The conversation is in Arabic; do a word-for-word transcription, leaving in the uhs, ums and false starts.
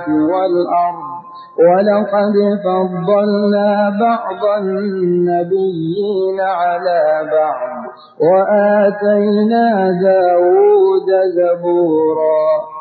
والأرض ولقد فضلنا بعض النبيين على بعض وآتينا داود زبورا